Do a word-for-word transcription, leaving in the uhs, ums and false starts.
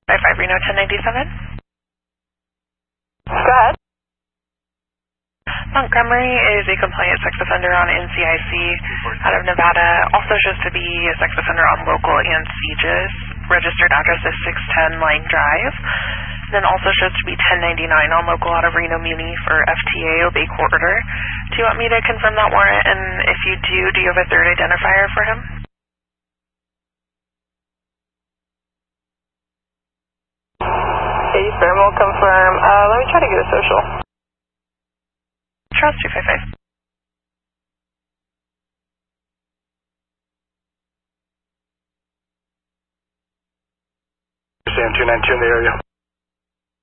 five five Reno ten ninety-seven. Go ahead. Montgomery is a compliant sex offender on N C I C out of Nevada. Also shows to be a sex offender on local and C G I S. Registered address is six ten Lang Drive. Then also shows to be ten ninety-nine on local out of Reno Muni for F T A, obey court order. Do you want me to confirm that warrant? And if you do, do you have a third identifier for him? Okay, firm will confirm. Uh, let me try to get a social. Charles two five five. Sam two nine two in the area.